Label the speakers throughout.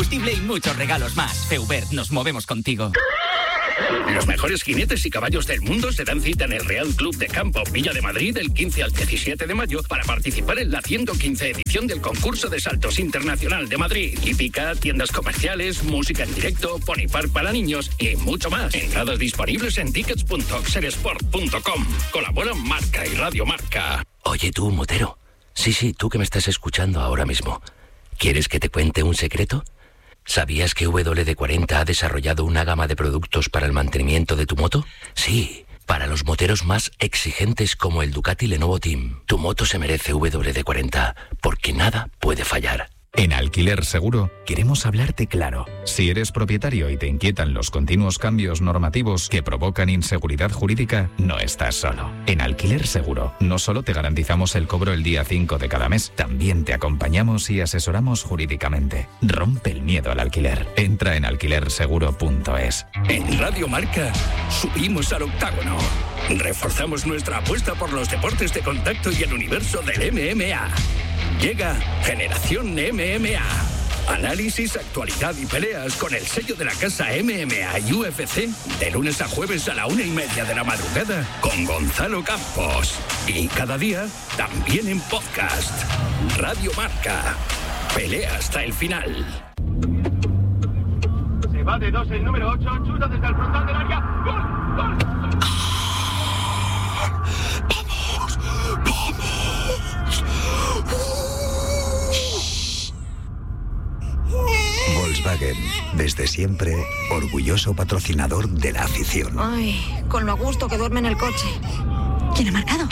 Speaker 1: combustible y muchos regalos más. Feubert, nos movemos contigo.
Speaker 2: Los mejores jinetes y caballos del mundo se dan cita en el Real Club de Campo Villa de Madrid del 15 al 17 de mayo para participar en la 115 edición del concurso de saltos internacional de Madrid. Hípica, tiendas comerciales, música en directo, pony park para niños y mucho más. Entradas disponibles en tickets.oxersport.com. Colaboran Marca y Radio Marca.
Speaker 3: Oye tú, motero. Sí, tú que me estás escuchando ahora mismo. ¿Quieres que te cuente un secreto? ¿Sabías que WD-40 ha desarrollado una gama de productos para el mantenimiento de tu moto? Sí, para los moteros más exigentes como el Ducati Lenovo Team. Tu moto se merece WD-40, porque nada puede fallar.
Speaker 4: En Alquiler Seguro queremos hablarte claro. Si eres propietario y te inquietan los continuos cambios normativos que provocan inseguridad jurídica, no estás solo. En Alquiler Seguro no solo te garantizamos el cobro el día 5 de cada mes, también te acompañamos y asesoramos jurídicamente. Rompe el miedo al alquiler. Entra en alquilerseguro.es.
Speaker 2: En Radio Marca subimos al octágono. Reforzamos nuestra apuesta por los deportes de contacto y el universo del MMA. Llega Generación MMA. Análisis, actualidad y peleas con el sello de la casa MMA y UFC de lunes a jueves a la 1:30 de la madrugada con Gonzalo Campos. Y cada día también en podcast. Radio Marca. Pelea hasta el final.
Speaker 5: Se va de 2 el número 8, chuta desde el frontal del área. ¡Gol! ¡Gol!
Speaker 6: Volkswagen, desde siempre, orgulloso patrocinador de la afición.
Speaker 7: Ay, con lo a gusto que duerme en el coche. ¿Quién ha marcado?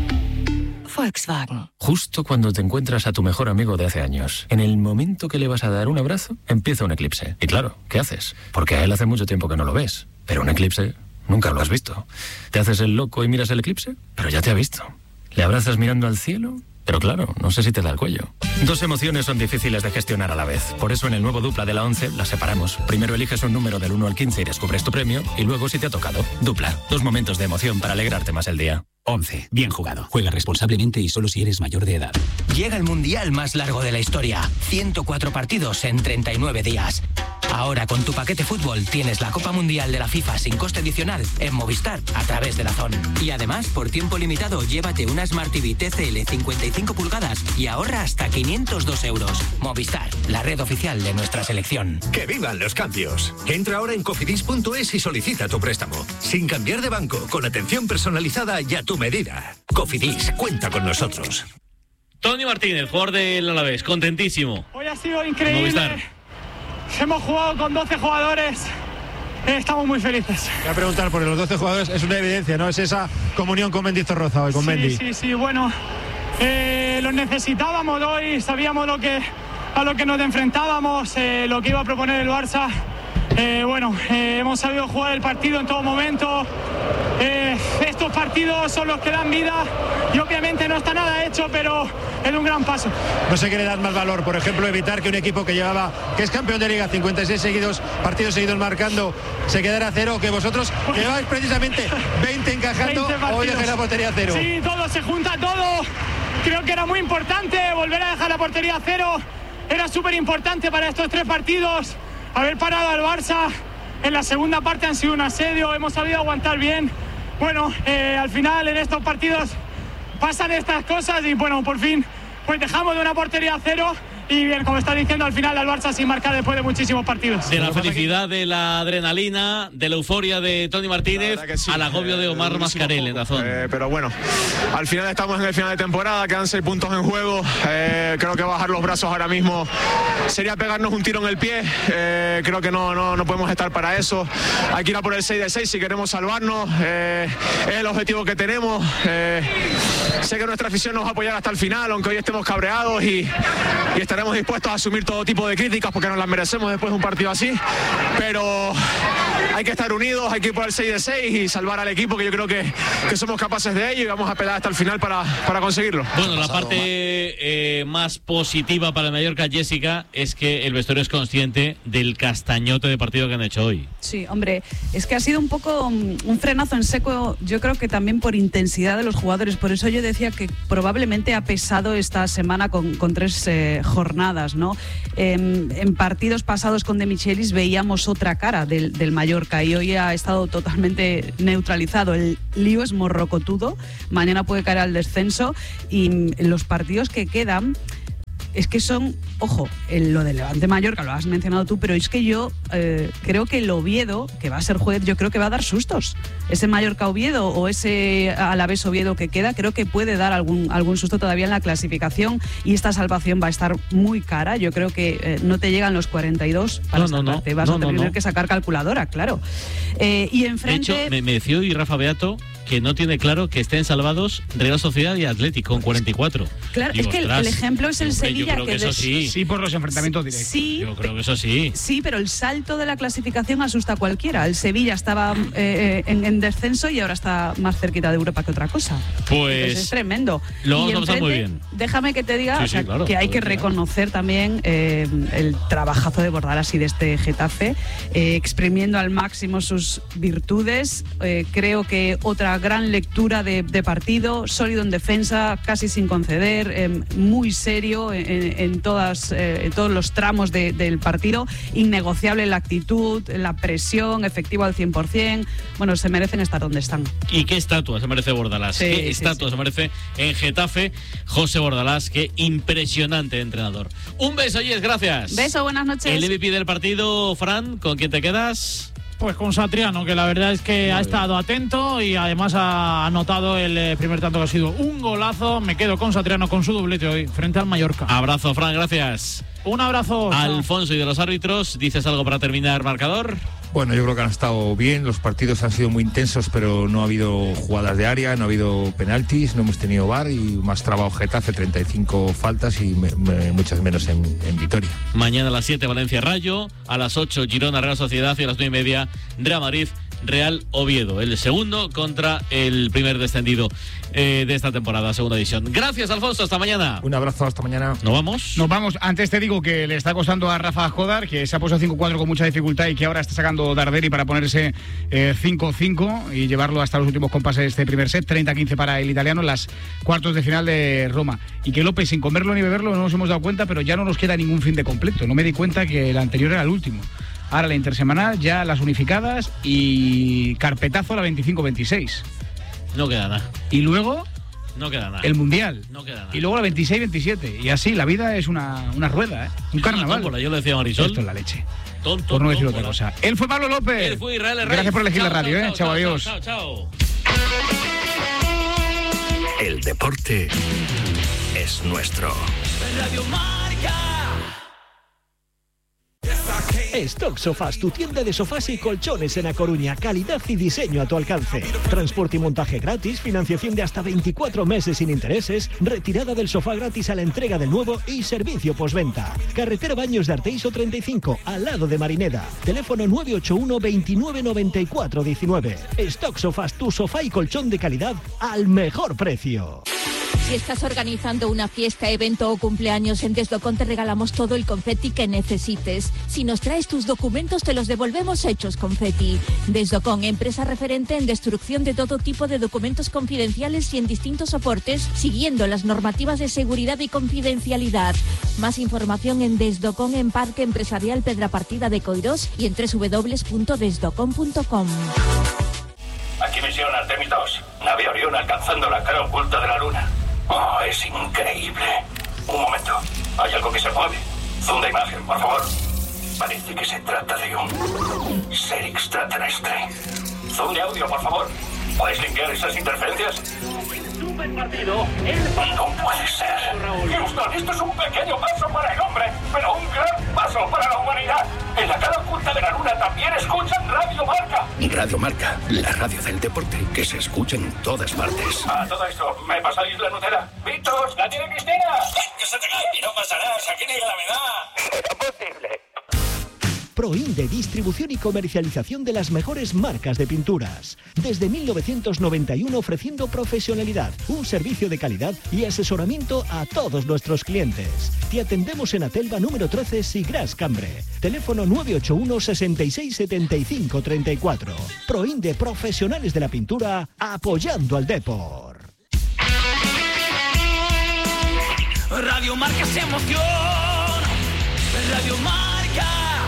Speaker 7: Volkswagen.
Speaker 8: Justo cuando te encuentras a tu mejor amigo de hace años, en el momento que le vas a dar un abrazo, empieza un eclipse. Y claro, ¿qué haces? Porque a él hace mucho tiempo que no lo ves. Pero un eclipse nunca lo has visto. ¿Te haces el loco y miras el eclipse? Pero ya te ha visto. ¿Le abrazas mirando al cielo? Pero claro, no sé si te da el cuello. Dos emociones son difíciles de gestionar a la vez. Por eso en el nuevo Dupla de la 11 las separamos. Primero eliges un número del 1 al 15 y descubres tu premio. Y luego si te ha tocado. Dupla. Dos momentos de emoción para alegrarte más el día.
Speaker 9: 11. Bien jugado. Juega responsablemente y solo si eres mayor de edad.
Speaker 10: Llega el mundial más largo de la historia. 104 partidos en 39 días. Ahora con tu paquete fútbol tienes la Copa Mundial de la FIFA sin coste adicional en Movistar a través de DAZN. Y además, por tiempo limitado, llévate una Smart TV TCL 55 pulgadas y ahorra hasta 502 euros. Movistar, la red oficial de nuestra selección.
Speaker 11: ¡Que vivan los cambios! Entra ahora en cofidis.es y solicita tu préstamo. Sin cambiar de banco, con atención personalizada y a tu medida. Cofidis, cuenta con nosotros.
Speaker 12: Tony Martínez, jugador del Alavés, contentísimo.
Speaker 13: Hoy ha sido increíble.
Speaker 12: Movistar.
Speaker 13: Hemos jugado con 12 jugadores. Estamos muy felices.
Speaker 14: Voy a preguntar por los 12 jugadores, es una evidencia, ¿no? Es esa comunión con Mendizorroza hoy, con Mendy.
Speaker 13: Sí, bueno, los necesitábamos hoy, sabíamos a lo que nos enfrentábamos, lo que iba a proponer el Barça. Hemos sabido jugar el partido en todo momento. Estos partidos son los que dan vida y obviamente no está nada hecho, pero es un gran paso.
Speaker 14: No sé qué le dan más valor, por ejemplo, evitar que un equipo que es campeón de Liga, 56 partidos seguidos marcando, se quedara a cero, que vosotros lleváis precisamente 20 encajando, 20 hoy dejéis la portería a cero.
Speaker 13: Sí, todo se junta, todo. Creo que era muy importante volver a dejar la portería a cero. Era súper importante para estos 3 partidos. Haber parado al Barça en la segunda parte han sido un asedio, hemos sabido aguantar bien. Al final en estos partidos pasan estas cosas y por fin pues dejamos de una portería a cero y bien, como está diciendo, al final al Barça sin marcar después de muchísimos partidos.
Speaker 12: De la felicidad, de la adrenalina, de la euforia de Tony Martínez, sí, al agobio de Omar Mascarell en DAZN.
Speaker 15: Pero bueno, al final estamos en el final de temporada, quedan 6 puntos en juego. Creo que bajar los brazos ahora mismo sería pegarnos un tiro en el pie. Creo que no podemos estar para eso. Hay que ir a por el 6 de 6 si queremos salvarnos. Es el objetivo que tenemos. Sé que nuestra afición nos va a apoyar hasta el final, aunque hoy estemos cabreados y estaremos dispuestos a asumir todo tipo de críticas porque nos las merecemos después de un partido así, pero hay que estar unidos, hay que ir por el 6 de 6 y salvar al equipo, que yo creo que somos capaces de ello y vamos a pelear hasta el final para conseguirlo.
Speaker 12: Bueno, la parte más positiva para el Mallorca, Jessica, es que el vestuario es consciente del castañote de partido que han hecho hoy.
Speaker 16: Sí, hombre, es que ha sido un poco un frenazo en seco, yo creo que también por intensidad de los jugadores, por eso yo decía que probablemente ha pesado esta semana con 3 jornadas jornadas, ¿no? En partidos pasados con De Michelis veíamos otra cara del Mallorca y hoy ha estado totalmente neutralizado. El lío es morrocotudo, mañana puede caer al descenso y los partidos que quedan es que son, ojo, lo del Levante Mallorca lo has mencionado tú, pero es que yo creo que el Oviedo, que va a ser juez, yo creo que va a dar sustos. Ese Mallorca Oviedo o ese Alavés Oviedo que queda, creo que puede dar algún susto todavía en la clasificación y esta salvación va a estar muy cara. Yo creo que no te llegan los 42 para salvarte. Vas a tener que sacar calculadora, claro. Y enfrente...
Speaker 12: De hecho, me decía hoy Rafa Beato que no tiene claro que estén salvados Real Sociedad y Atlético con 44.
Speaker 16: Claro, digo, es que el ejemplo es el Sevilla.
Speaker 12: Yo creo que eso sí.
Speaker 17: Sí, por los enfrentamientos directos.
Speaker 16: Sí,
Speaker 12: yo creo que eso sí.
Speaker 16: Sí, pero el salto de la clasificación asusta a cualquiera. El Sevilla estaba en descenso y ahora está más cerquita de Europa que otra cosa.
Speaker 12: Pues
Speaker 16: entonces es tremendo.
Speaker 12: Lo vamos a pasar muy bien.
Speaker 16: Déjame que te diga
Speaker 12: claro,
Speaker 16: que hay que reconocer también el trabajazo de Bordalás y de este Getafe, exprimiendo al máximo sus virtudes. Creo que otra gran lectura de partido, sólido en defensa, casi sin conceder, muy serio en todos los tramos del partido, innegociable en la actitud, en la presión, efectivo al 100%. Bueno, se merecen estar donde están.
Speaker 12: ¿Y qué estatua se merece Bordalás?
Speaker 16: Sí,
Speaker 12: ¿Qué estatua se merece en Getafe? José Bordalás, qué impresionante entrenador. Un beso, Yes, gracias.
Speaker 16: Beso, buenas noches.
Speaker 12: El MVP del partido, Fran, ¿con quién te quedas?
Speaker 18: Pues con Satriano, que la verdad es que ha estado atento y además ha anotado el primer tanto, que ha sido un golazo. Me quedo con Satriano, con su doblete hoy frente al Mallorca.
Speaker 12: Abrazo, Fran, gracias.
Speaker 18: Un abrazo.
Speaker 12: Alfonso, y de los árbitros, ¿dices algo para terminar, marcador?
Speaker 19: Bueno, yo creo que han estado bien, los partidos han sido muy intensos, pero no ha habido jugadas de área, no ha habido penaltis, no hemos tenido VAR y más trabajo Getafe, 35 faltas y muchas menos en Vitoria.
Speaker 12: Mañana a las 7 Valencia Rayo, a las 8 Girona Real Sociedad y a las 9:30 Real Madrid Real Oviedo, el segundo contra el primer descendido de esta temporada, segunda división. Gracias, Alfonso, hasta mañana.
Speaker 19: Un abrazo, hasta mañana.
Speaker 12: ¿Nos vamos?
Speaker 17: Nos vamos. Antes te digo que le está costando a Rafa Jodar, que se ha puesto 5-4 con mucha dificultad y que ahora está sacando Darderi para ponerse 5-5 y llevarlo hasta los últimos compases de este primer set. 30-15 para el italiano en las cuartos de final de Roma. Y que López, sin comerlo ni beberlo, no nos hemos dado cuenta, pero ya no nos queda ningún fin de completo. No me di cuenta que el anterior era el último. Ahora la intersemanal, ya las unificadas y carpetazo a la 25-26.
Speaker 12: No queda nada.
Speaker 17: Y luego
Speaker 12: no queda nada.
Speaker 17: El Mundial.
Speaker 12: No queda nada.
Speaker 17: Y luego la 26-27. Y así, la vida es una rueda, ¿eh? Un carnaval.
Speaker 12: Tómbola, yo le decía a Marisol.
Speaker 17: Esto es la leche.
Speaker 12: Por
Speaker 17: no decir otra cosa. Él fue Pablo López.
Speaker 12: Él fue Israel Herrera.
Speaker 17: Gracias por elegir la radio,
Speaker 12: chao,
Speaker 17: chao, adiós.
Speaker 12: Chao.
Speaker 2: El deporte es nuestro.
Speaker 20: Radio Marca.
Speaker 21: Stock Sofás, tu tienda de sofás y colchones en A Coruña. Calidad y diseño a tu alcance. Transporte y montaje gratis, financiación de hasta 24 meses sin intereses, retirada del sofá gratis a la entrega del nuevo y servicio postventa. Carretera Baños de Arteiso 35, al lado de Marineda. Teléfono 981 29 94 19. Stock Sofás, tu sofá y colchón de calidad al mejor precio.
Speaker 22: Si estás organizando una fiesta, evento o cumpleaños, en Desdocon te regalamos todo el confeti que necesites. Si nos traes tus documentos, te los devolvemos hechos confeti. Desdocon, empresa referente en destrucción de todo tipo de documentos confidenciales y en distintos soportes, siguiendo las normativas de seguridad y confidencialidad. Más información en Desdocon, en Parque Empresarial Pedrapartida de Coirós y en www.desdocon.com.
Speaker 11: Aquí misión Artemis 2. Nave Orión alcanzando la cara oculta de la luna. Oh, es increíble. Un momento. Hay algo que se mueve. Zoom de imagen, por favor. Parece que se trata de un ser extraterrestre. Zoom de audio, por favor. ¿Puedes limpiar esas interferencias?
Speaker 5: Super partido.
Speaker 11: No puede ser. Houston, esto es un pequeño paso para el hombre, pero un gran paso para la humanidad. En la cara oculta de la luna también escuchan Radio Marca.
Speaker 2: Radio Marca, la radio del deporte que se escucha en todas partes.
Speaker 11: A todo esto, ¿me pasáis la Nutella? ¡Víctor! ¡La tiene Cristina!
Speaker 20: ¡Que se te cae! Y no pasará, aquí ni gravedad.
Speaker 11: ¡Imposible!
Speaker 21: Proinde, distribución y comercialización de las mejores marcas de pinturas. Desde 1991 ofreciendo profesionalidad, un servicio de calidad y asesoramiento a todos nuestros clientes. Te atendemos en Atelva número 13, Sigras Cambre. Teléfono 981 66 75 34. Proinde, profesionales de la pintura, apoyando al deporte.
Speaker 20: Radio Marca se emoción. Radio Marca.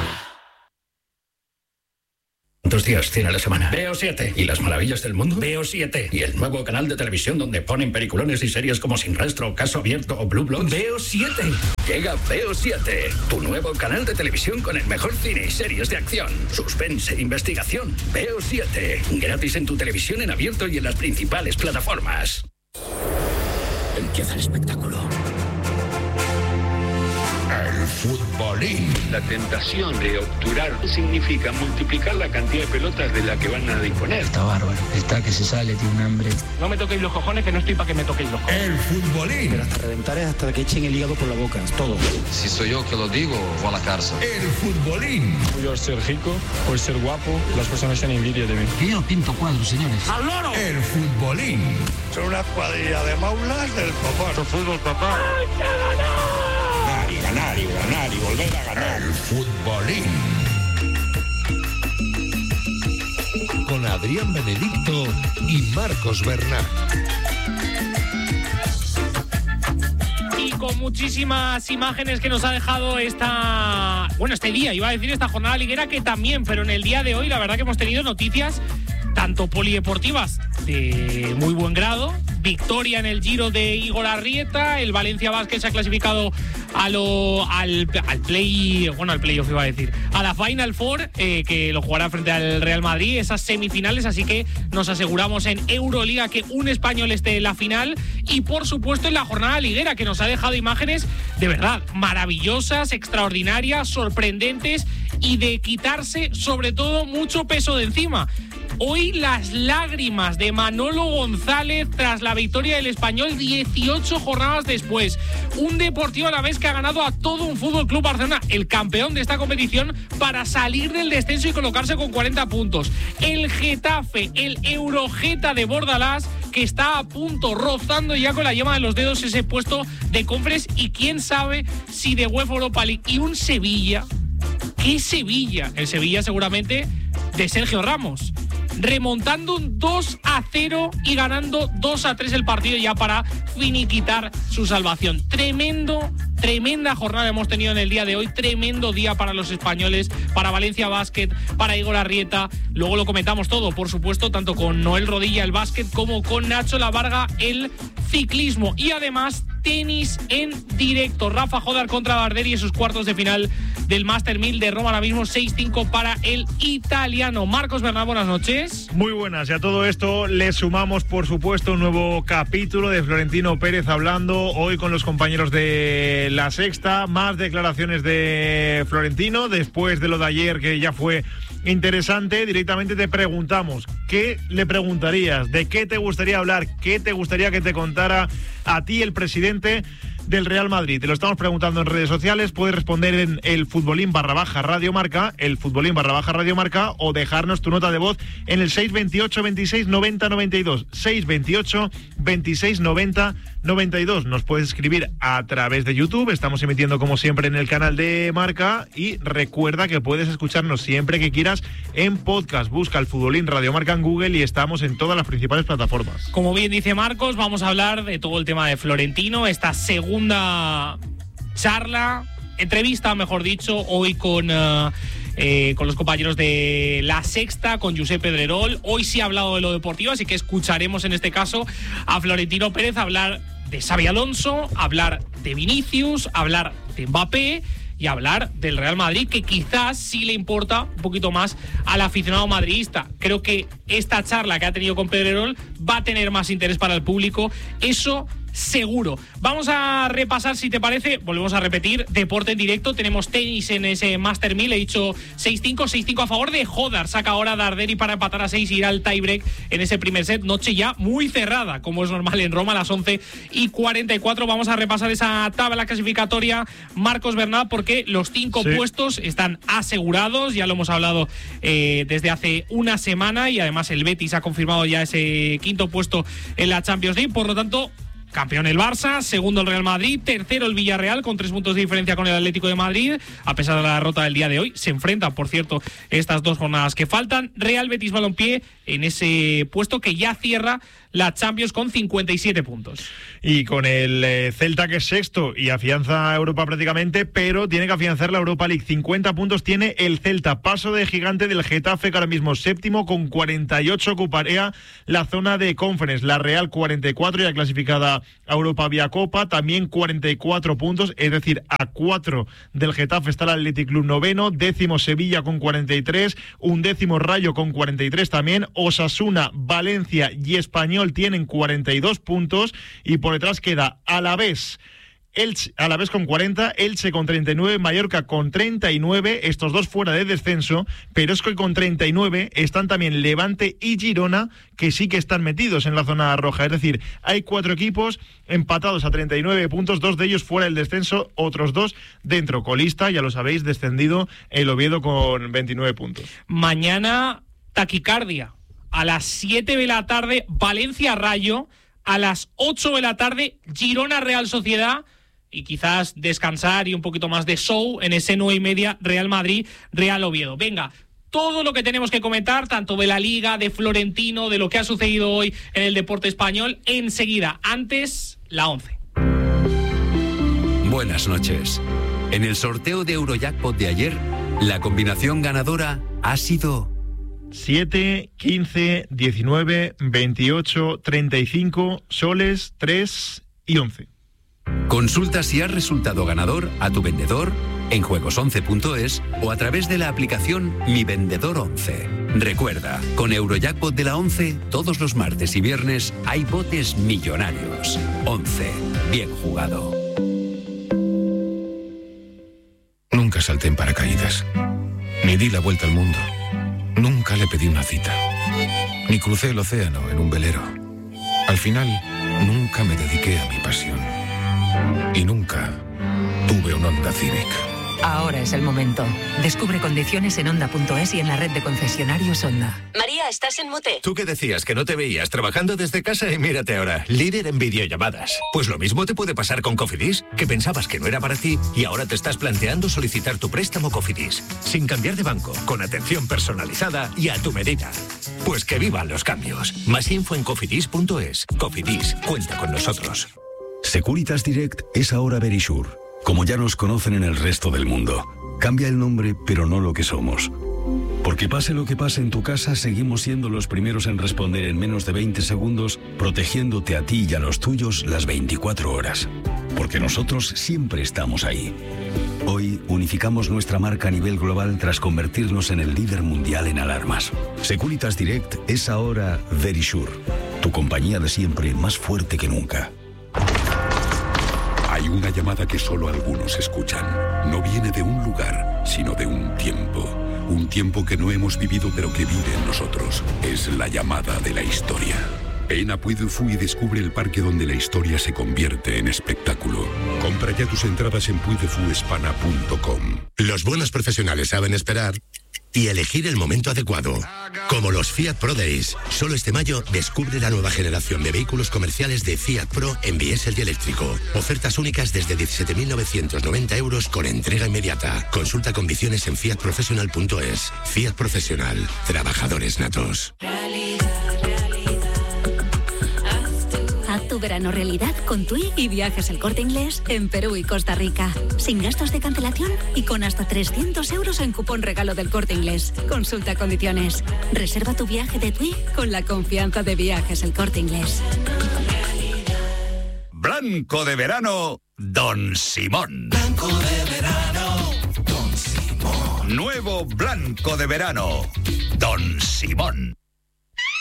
Speaker 2: ¿Cuántos días tiene la semana? Veo 7. ¿Y las maravillas del mundo? Veo 7. ¿Y el nuevo canal de televisión donde ponen peliculones y series como Sin Rastro, Caso Abierto o Blue Bloods? Veo 7. Llega Veo 7, tu nuevo canal de televisión con el mejor cine y series de acción, suspense, investigación. Veo 7. Gratis en tu televisión en abierto y en las principales plataformas. Empieza el espectáculo.
Speaker 1: El futbolín.
Speaker 3: La tentación de obturar significa multiplicar la cantidad de pelotas de la que van a disponer.
Speaker 23: Está bárbaro, está que se sale, tiene un hambre.
Speaker 3: No me toquéis los cojones, que no estoy para que me toquéis los cojones.
Speaker 1: El futbolín.
Speaker 23: Pero hasta reventar es hasta que echen el hígado por la boca, es todo.
Speaker 24: Si soy yo que lo digo, voy a la cárcel.
Speaker 1: El futbolín.
Speaker 25: Por ser rico, por ser guapo, las personas tienen envidia de mí.
Speaker 23: Que yo pinto cuadros, señores.
Speaker 1: ¡Al loro! El futbolín.
Speaker 26: Son una cuadrilla de maulas del popón.
Speaker 3: Esto es fútbol, papá.
Speaker 26: ¡Hay que ganar!
Speaker 1: Ganar y volver a ganar. El futbolín. Con Adrián Benedicto y Marcos Bernat.
Speaker 27: Y con muchísimas imágenes que nos ha dejado este día, iba a decir esta jornada liguera, que también, pero en el día de hoy la verdad que hemos tenido noticias tanto polideportivas de muy buen grado. Victoria en el Giro de Igor Arrieta, el Valencia Basket se ha clasificado al playoff iba a decir, a la Final Four, que lo jugará frente al Real Madrid, esas semifinales, así que nos aseguramos en Euroliga que un español esté en la final, y por supuesto en la jornada liguera, que nos ha dejado imágenes de verdad maravillosas, extraordinarias, sorprendentes y de quitarse sobre todo mucho peso de encima. Hoy las lágrimas de Manolo González tras la victoria del Español 18 jornadas después. Un Deportivo Alavés que ha ganado a todo un Fútbol Club Barcelona, el campeón de esta competición, para salir del descenso y colocarse con 40 puntos. El Getafe, el Eurogeta de Bordalás, que está a punto, rozando ya con la yema de los dedos ese puesto de Conference, y quién sabe si de UEFA Europa League. Y un Sevilla, ¿qué Sevilla? El Sevilla seguramente de Sergio Ramos, remontando un 2-0 y ganando 2-3 el partido ya para finiquitar su salvación. Tremenda jornada hemos tenido en el día de hoy, tremendo día para los españoles, para Valencia Basket, para Igor Arrieta. Luego lo comentamos todo, por supuesto, tanto con Noel Rodilla el básquet como con Nacho Lavarga el ciclismo. Y además tenis en directo, Rafa Jodar contra Barderi en sus cuartos de final del Master 1000 de Roma, ahora mismo 6-5 para el italiano. Marcos Bernal, buenas noches.
Speaker 28: Muy buenas, y a todo esto le sumamos, por supuesto, un nuevo capítulo de Florentino Pérez hablando hoy con los compañeros de La Sexta. Más declaraciones de Florentino después de lo de ayer, que ya fue interesante. Directamente te preguntamos, ¿qué le preguntarías? ¿De qué te gustaría hablar? ¿Qué te gustaría que te contara a ti el presidente del Real Madrid? Te lo estamos preguntando en redes sociales. Puedes responder en el futbolín /Radio Marca, el futbolín /Radio Marca, o dejarnos tu nota de voz en el 628 26 90 92, 628 26 90 92. Nos puedes escribir a través de YouTube, estamos emitiendo como siempre en el canal de Marca, y recuerda que puedes escucharnos siempre que quieras en podcast. Busca el futbolín Radio Marca en Google y estamos en todas las principales plataformas.
Speaker 27: Como bien dice Marcos, vamos a hablar de todo el tema de Florentino, esta segunda entrevista, mejor dicho, hoy con los compañeros de La Sexta, con Josep Pedrerol. Hoy sí ha hablado de lo deportivo, así que escucharemos en este caso a Florentino Pérez hablar de Xabi Alonso, hablar de Vinicius, hablar de Mbappé y hablar del Real Madrid, que quizás sí le importa un poquito más al aficionado madridista. Creo que esta charla que ha tenido con Pedrerol va a tener más interés para el público, eso seguro. Vamos a repasar, si te parece, volvemos a repetir, deporte en directo. Tenemos tenis en ese Master 1000, he dicho 6-5 a favor de Jodar. Saca ahora Darderi para empatar a 6 y ir al tiebreak en ese primer set. Noche ya muy cerrada, como es normal en Roma, a las 11:44. Vamos a repasar esa tabla clasificatoria, Marcos Bernal, porque los 5 puestos están asegurados. Ya lo hemos hablado desde hace una semana, y además el Betis ha confirmado ya ese 5º puesto en la Champions League. Por lo tanto, campeón el Barça, segundo el Real Madrid, tercero el Villarreal con 3 puntos de diferencia con el Atlético de Madrid, a pesar de la derrota del día de hoy. Se enfrentan, por cierto, estas 2 jornadas que faltan. Real Betis Balompié en ese puesto que ya cierra la Champions con 57 puntos.
Speaker 28: Y con el Celta, que es sexto y afianza Europa prácticamente, pero tiene que afianzar la Europa League. 50 puntos tiene el Celta, paso de gigante del Getafe, que ahora mismo séptimo con 48, ocuparía la zona de Conference. La Real 44, ya clasificada a Europa vía Copa, también 44 puntos, es decir, a 4 del Getafe está el Athletic Club noveno, décimo Sevilla con 43, undécimo Rayo con 43 también, Osasuna, Valencia y Español tienen 42 puntos, y por detrás queda Alavés con 40, Elche con 39, Mallorca con 39, estos dos fuera de descenso, pero es que con 39 están también Levante y Girona, que sí que están metidos en la zona roja. Es decir, hay 4 equipos empatados a 39 puntos, 2 de ellos fuera del descenso, otros 2 dentro. Colista, ya lo sabéis, descendido el Oviedo con 29 puntos.
Speaker 27: Mañana, taquicardia. A las 7 de la tarde, Valencia-Rayo. A las 8 de la tarde, Girona-Real Sociedad. Y quizás descansar y un poquito más de show en ese 9:30, Real Madrid-Real Oviedo. Venga, todo lo que tenemos que comentar, tanto de la Liga, de Florentino, de lo que ha sucedido hoy en el deporte español, enseguida. Antes, la 11.
Speaker 4: Buenas noches. En el sorteo de Eurojackpot de ayer, la combinación ganadora ha sido
Speaker 28: 7, 15, 19, 28, 35, soles, 3 y 11.
Speaker 4: Consulta si has resultado ganador a tu vendedor en juegos11.es o a través de la aplicación Mi Vendedor 11. Recuerda, con Eurojackpot de la 11, todos los martes y viernes hay botes millonarios. 11. Bien jugado.
Speaker 6: Nunca salté en paracaídas, ni di la vuelta al mundo, nunca le pedí una cita, ni crucé el océano en un velero. Al final, nunca me dediqué a mi pasión. Y nunca tuve un Honda Civic.
Speaker 7: Ahora es el momento. Descubre condiciones en Honda.es y en la red de concesionarios Honda.
Speaker 8: María, ¿estás en mute?
Speaker 9: Tú que decías que no te veías trabajando desde casa y mírate ahora, líder en videollamadas. Pues lo mismo te puede pasar con Cofidis, que pensabas que no era para ti y ahora te estás planteando solicitar tu préstamo Cofidis, sin cambiar de banco, con atención personalizada y a tu medida. Pues que vivan los cambios. Más info en cofidis.es. Cofidis, cuenta con nosotros.
Speaker 10: Securitas Direct es ahora Verisure, como ya nos conocen en el resto del mundo. Cambia el nombre, pero no lo que somos. Porque pase lo que pase en tu casa, seguimos siendo los primeros en responder en menos de 20 segundos, protegiéndote a ti y a los tuyos las 24 horas. Porque nosotros siempre estamos ahí. Hoy unificamos nuestra marca a nivel global tras convertirnos en el líder mundial en alarmas. Securitas Direct es ahora Verisure, tu compañía de siempre más fuerte que nunca.
Speaker 13: Hay una llamada que solo algunos escuchan. No viene de un lugar, sino de un tiempo. Un tiempo que no hemos vivido pero que vive en nosotros. Es la llamada de la historia. Ven a Puy du Fou y descubre el parque donde la historia se convierte en espectáculo. Compra ya tus entradas en puydefuespana.com.
Speaker 14: Los buenos profesionales saben esperar y elegir el momento adecuado. Como los Fiat Pro Days. Solo este mayo descubre la nueva generación de vehículos comerciales de Fiat Pro en diésel y eléctrico. Ofertas únicas desde 17.990 euros con entrega inmediata. Consulta condiciones en fiatprofessional.es. Fiat Profesional. Trabajadores natos.
Speaker 29: Haz tu verano realidad con TUI y Viajes El Corte Inglés en Perú y Costa Rica. Sin gastos de cancelación y con hasta 300 euros en cupón regalo del Corte Inglés. Consulta condiciones. Reserva tu viaje de TUI con la confianza de Viajes El Corte Inglés.
Speaker 30: Blanco de verano, Don Simón.
Speaker 31: Blanco de verano, Don Simón.
Speaker 30: Nuevo blanco de verano, Don Simón.